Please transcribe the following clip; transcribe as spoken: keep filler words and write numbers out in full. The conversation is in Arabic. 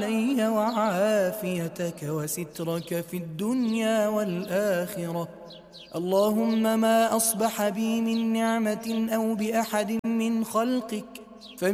علي وعافيتك وسترك في الدنيا والآخرة. اللهم ما أصبح بي من نعمة أو بأحد من خلقك